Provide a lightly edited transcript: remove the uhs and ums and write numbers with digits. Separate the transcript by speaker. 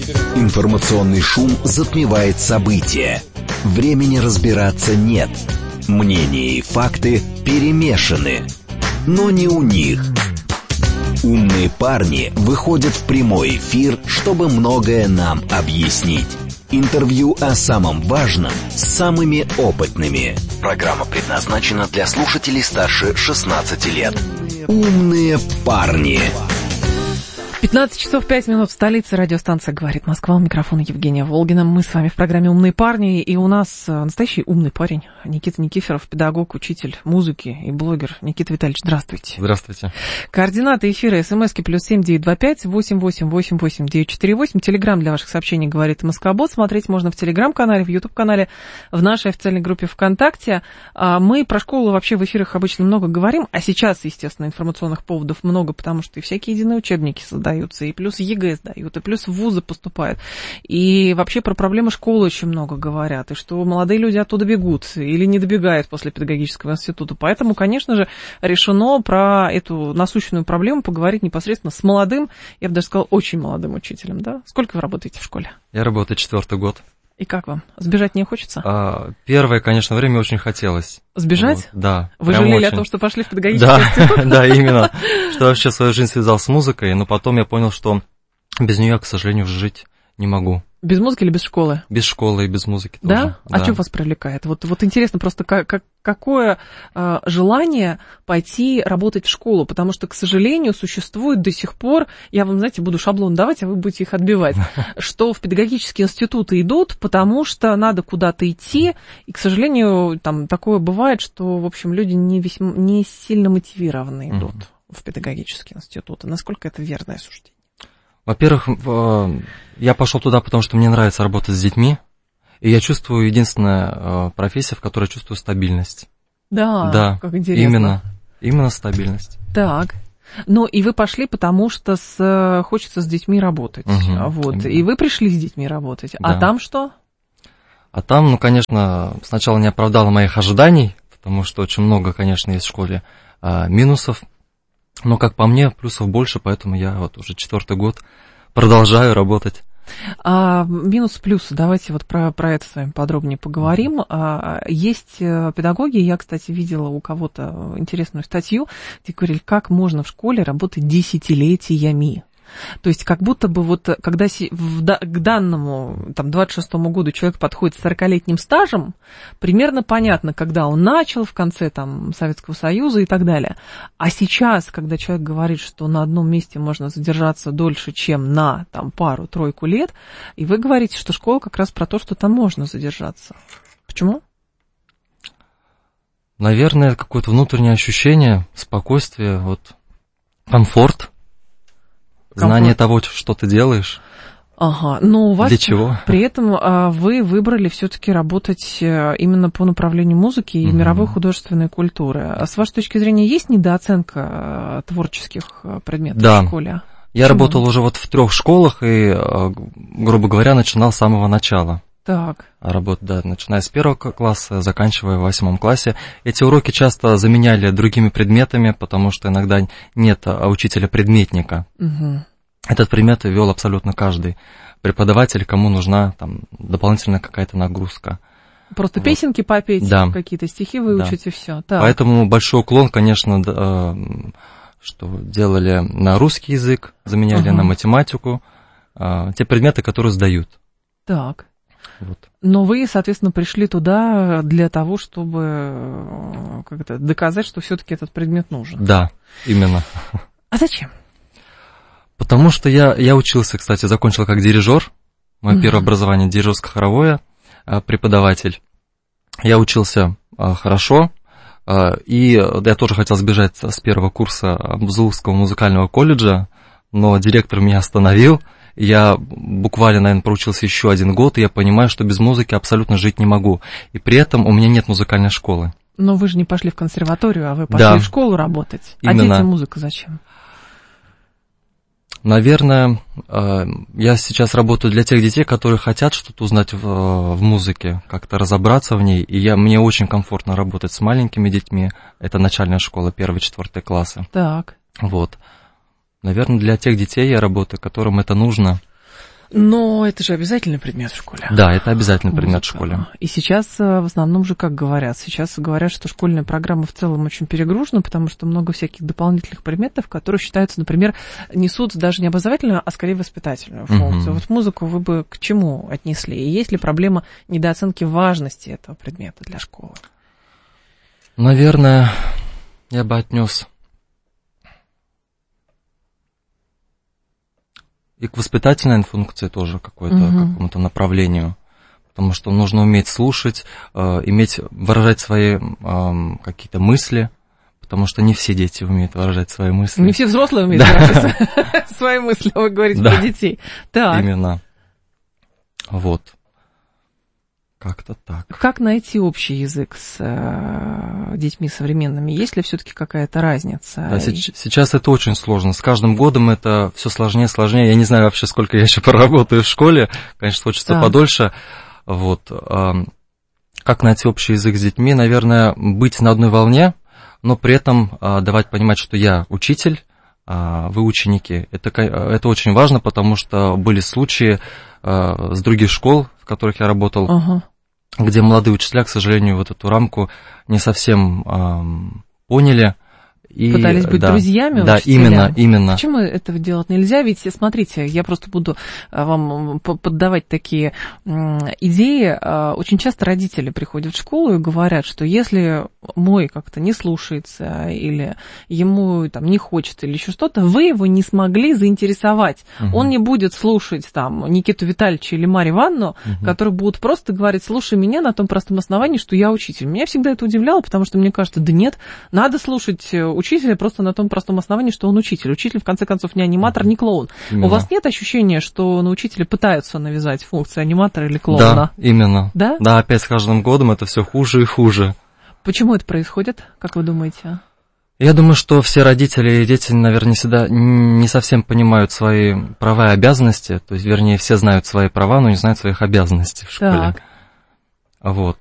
Speaker 1: Информационный шум затмевает события. Времени разбираться нет. Мнения и факты перемешаны. Но не у них. Умные парни выходят в прямой эфир, чтобы многое нам объяснить. Интервью о самом важном с самыми опытными. Программа предназначена для слушателей старше 16 лет. Умные парни.
Speaker 2: 15 часов 5 минут в столице. Радиостанция «Говорит Москва». У микрофона Евгения Волгина. Мы с вами в программе «Умные парни». И у нас настоящий умный парень. Никита Никифоров, педагог, учитель музыки и блогер. Никита Витальевич, здравствуйте.
Speaker 3: Здравствуйте.
Speaker 2: Координаты эфира. СМСки +7 925 88 88 948. Телеграм для ваших сообщений «Говорит Москобот». Смотреть можно в Телеграм-канале, в Ютуб-канале, в нашей официальной группе ВКонтакте. Мы про школу вообще в эфирах обычно много говорим. А сейчас, естественно, информационных поводов много, потому что и всякие единые учебники создаются, и плюс ЕГЭ сдают, и плюс в вузы поступают. И вообще про проблемы школы очень много говорят, и что молодые люди оттуда бегут или не добегают после педагогического института. Поэтому, конечно же, решено про эту насущную проблему поговорить непосредственно с молодым, я бы даже сказала, очень молодым учителем. Да? Сколько вы работаете в школе?
Speaker 3: Я работаю 4-й год.
Speaker 2: И как вам? Сбежать не хочется?
Speaker 3: Первое, конечно, время очень хотелось.
Speaker 2: Сбежать?
Speaker 3: Вот, да.
Speaker 2: Вы жалели о том, что пошли в педагогический институт?
Speaker 3: Да, именно. Что вообще свою жизнь связал с музыкой, но потом я понял, что без нее, к сожалению, жить не могу.
Speaker 2: Без музыки или без школы?
Speaker 3: Без школы и без музыки тоже.
Speaker 2: Да? А что вас привлекает? Вот интересно просто, какое желание пойти работать в школу? Потому что, к сожалению, существует до сих пор, я вам, знаете, буду шаблон давать, а вы будете их отбивать, что в педагогические институты идут, потому что надо куда-то идти, и, к сожалению, там такое бывает, что, в общем, люди не сильно мотивированно идут в педагогические институты. Насколько это верное суждение?
Speaker 3: Во-первых, я пошел туда, потому что мне нравится работать с детьми, и я чувствую единственная профессия, в которой чувствую стабильность.
Speaker 2: Да, как интересно.
Speaker 3: Именно стабильность.
Speaker 2: Так. Ну, и вы пошли, потому что хочется с детьми работать. Вот. И вы пришли с детьми работать. Да. А там что?
Speaker 3: А там, конечно, сначала не оправдало моих ожиданий, потому что очень много, конечно, есть в школе минусов. Но, как по мне, плюсов больше, поэтому я вот уже 4-й год продолжаю работать.
Speaker 2: Минус-плюсы, давайте вот про это с вами подробнее поговорим. Есть педагоги, я, кстати, видела у кого-то интересную статью, где говорили, как можно в школе работать десятилетиями. То есть как будто бы вот когда к данному там, 26-му году человек подходит с 40-летним стажем, примерно понятно, когда он начал, в конце там, Советского Союза и так далее. А сейчас, когда человек говорит, что на одном месте можно задержаться дольше, чем на там, пару-тройку лет, и вы говорите, что школа как раз про то, что там можно задержаться. Почему?
Speaker 3: Наверное, какое-то внутреннее ощущение, спокойствие, вот, комфорт. Знание того, что ты делаешь.
Speaker 2: Ага, но у вас
Speaker 3: для чего?
Speaker 2: При этом вы выбрали все-таки работать именно по направлению музыки и мировой художественной культуры. А с вашей точки зрения есть недооценка творческих предметов в школе?
Speaker 3: Да, я работал уже вот в 3 школах и, грубо говоря, начинал с самого начала.
Speaker 2: Так.
Speaker 3: Работать, да, начиная с 1 класса, заканчивая в 8 классе. Эти уроки часто заменяли другими предметами, потому что иногда нет учителя-предметника. Этот предмет вел абсолютно каждый преподаватель, кому нужна там дополнительная какая-то нагрузка.
Speaker 2: Просто песенки попеть, да. Какие-то стихи выучить и все. Так.
Speaker 3: Поэтому большой уклон, конечно, что делали на русский язык, заменяли на математику, те предметы, которые сдают.
Speaker 2: Так.
Speaker 3: Вот.
Speaker 2: Но вы, соответственно, пришли туда для того, чтобы доказать, что все-таки этот предмет нужен.
Speaker 3: Да, именно.
Speaker 2: А зачем?
Speaker 3: Потому что я учился, кстати, закончил как дирижер. Мое первое образование дирижерско-хоровое, преподаватель. Я учился хорошо, и я тоже хотел сбежать с 1 курса Бузулукского музыкального колледжа, но директор меня остановил. Я буквально, наверное, проучился еще 1 год, и я понимаю, что без музыки абсолютно жить не могу. И при этом у меня нет музыкальной школы.
Speaker 2: Но вы же не пошли в консерваторию, а вы пошли в школу работать.
Speaker 3: Именно.
Speaker 2: А детям музыка зачем?
Speaker 3: Наверное, я сейчас работаю для тех детей, которые хотят что-то узнать в музыке, как-то разобраться в ней. И мне очень комфортно работать с маленькими детьми. Это начальная школа, 1-4 классы.
Speaker 2: Так.
Speaker 3: Вот. Наверное, для тех детей я работаю, которым это нужно.
Speaker 2: Но это же обязательный предмет в школе.
Speaker 3: Да, это обязательный предмет в школе.
Speaker 2: И сейчас в основном же как говорят? Сейчас говорят, что школьная программа в целом очень перегружена, потому что много всяких дополнительных предметов, которые считаются, например, несут даже не образовательную, а скорее воспитательную функцию. Вот музыку вы бы к чему отнесли? И есть ли проблема недооценки важности этого предмета для школы?
Speaker 3: Наверное, я бы отнес и к воспитательной функции тоже какому-то направлению, потому что нужно уметь слушать, выражать свои какие-то мысли, потому что не все дети умеют выражать свои мысли.
Speaker 2: Не все взрослые умеют выражать свои мысли, вы говорите про детей. Так.
Speaker 3: Именно. Вот. Как-то так.
Speaker 2: Как найти общий язык с детьми современными? Есть ли все-таки какая-то разница?
Speaker 3: Да, сейчас это очень сложно. С каждым годом это все сложнее и сложнее. Я не знаю вообще, сколько я еще проработаю в школе. Конечно, хочется подольше. Вот. Как найти общий язык с детьми? Наверное, быть на одной волне, но при этом давать понимать, что я учитель, вы ученики. Это очень важно, потому что были случаи с других школ, в которых я работал, где молодые учителя, к сожалению, вот эту рамку не совсем поняли. И,
Speaker 2: пытались быть друзьями
Speaker 3: учителям. Да, именно.
Speaker 2: Почему этого делать нельзя? Ведь, смотрите, я просто буду вам поддавать такие идеи. Очень часто родители приходят в школу и говорят, что если мой как-то не слушается, или ему там не хочется, или еще что-то, вы его не смогли заинтересовать. Он не будет слушать там Никиту Витальевича или Марию Ивановну, которые будут просто говорить: слушай меня на том простом основании, что я учитель. Меня всегда это удивляло, потому что мне кажется, да нет, надо слушать учителя просто на том простом основании, что он учитель. Учитель, в конце концов, не аниматор, не клоун. Именно. У вас нет ощущения, что на учителя пытаются навязать функцию аниматора или клоуна?
Speaker 3: Да, именно.
Speaker 2: Да?
Speaker 3: Да, опять с каждым годом это все хуже и хуже.
Speaker 2: Почему это происходит, как вы думаете?
Speaker 3: Я думаю, что все родители и дети, наверное, всегда не совсем понимают свои права и обязанности. То есть, вернее, все знают свои права, но не знают своих обязанностей в школе.
Speaker 2: Так.
Speaker 3: Вот.